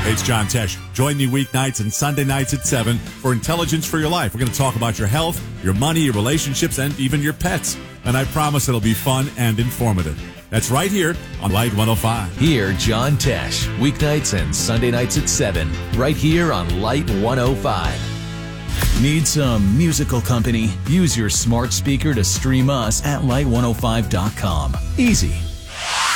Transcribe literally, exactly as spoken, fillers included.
Hey, it's John Tesh. Join me weeknights and Sunday nights at seven for Intelligence for Your Life. We're going to talk about your health, your money, your relationships, and even your pets. And I promise it'll be fun and informative. That's right here on Light one oh five. Hear John Tesh, weeknights and Sunday nights at seven, right here on Light one oh five. Need some musical company? Use your smart speaker to stream us at light one oh five dot com. Easy.